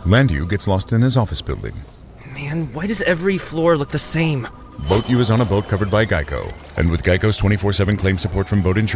Landu gets lost in his office building. Man, why does every floor look the same? Boat U is on a boat covered by Geico. And with Geico's 24/7 claim support from boat insurance